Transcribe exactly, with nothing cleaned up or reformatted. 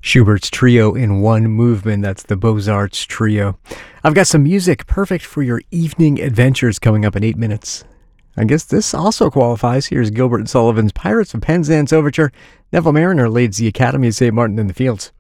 Schubert's Trio in One Movement. That's the Beaux-Arts Trio. I've got some music perfect for your evening adventures coming up in eight minutes. I guess this also qualifies. Here's Gilbert and Sullivan's Pirates of Penzance Overture. Neville Mariner leads the Academy of Saint Martin in the Fields.